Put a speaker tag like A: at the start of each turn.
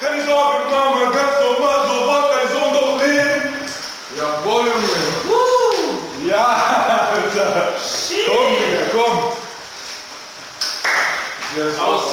A: En die zagen kwamen best wel maar zo wat en zonder leren. Ja, volume. Ja, kom. Yes.